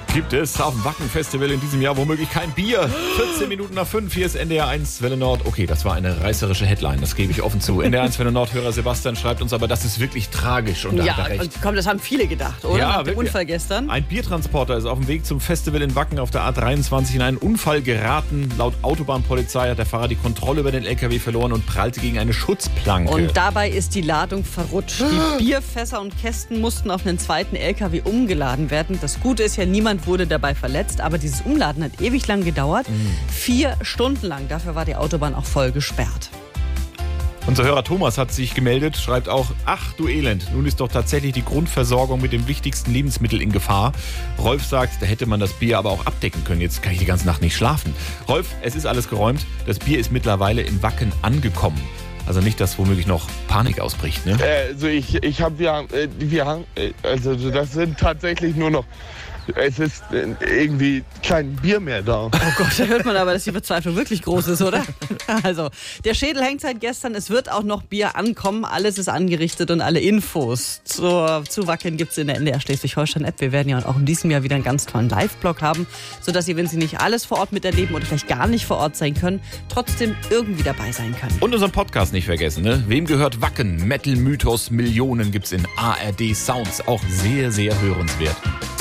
Gibt es auf dem Wacken-Festival in diesem Jahr womöglich kein Bier? 14 Minuten nach 5, hier ist NDR 1 Welle Nord. Okay, das war eine reißerische Headline, das gebe ich offen zu. NDR 1 Welle Nord-Hörer Sebastian schreibt uns aber, das ist wirklich tragisch. Und da hat er recht. Und komm, das haben viele gedacht, oder? Ja, Nach dem wirklich. Unfall gestern. Ein Biertransporter ist auf dem Weg zum Festival in Wacken auf der A23 in einen Unfall geraten. Laut Autobahnpolizei hat der Fahrer die Kontrolle über den LKW verloren und prallte gegen eine Schutzplanke. Und dabei ist die Ladung verrutscht. Die Bierfässer und Kästen mussten auf einen zweiten LKW umgeladen werden. Das Gute ist ja, niemand wurde dabei verletzt. Aber dieses Umladen hat ewig lang gedauert. 4 Stunden lang. Dafür war die Autobahn auch voll gesperrt. Unser Hörer Thomas hat sich gemeldet, schreibt auch, ach du Elend, nun ist doch tatsächlich die Grundversorgung mit dem wichtigsten Lebensmittel in Gefahr. Rolf sagt, da hätte man das Bier aber auch abdecken können, jetzt kann ich die ganze Nacht nicht schlafen. Rolf, es ist alles geräumt, das Bier ist mittlerweile in Wacken angekommen. Also nicht, dass womöglich noch Panik ausbricht, ne? Also ich habe also das sind tatsächlich nur noch, es ist irgendwie kein Bier mehr da. Oh Gott, da hört man aber, dass die Verzweiflung wirklich groß ist, oder? Also, der Schädel hängt seit gestern. Es wird auch noch Bier ankommen. Alles ist angerichtet und alle Infos zu Wacken gibt es in der NDR Schleswig-Holstein-App. Wir werden ja auch in diesem Jahr wieder einen ganz tollen Live-Blog haben, sodass Sie, wenn Sie nicht alles vor Ort miterleben oder vielleicht gar nicht vor Ort sein können, trotzdem irgendwie dabei sein können. Und unseren Podcast nicht vergessen, ne? Wem gehört Wacken? Metal-Mythos, Millionen gibt's in ARD Sounds. Auch sehr, sehr hörenswert.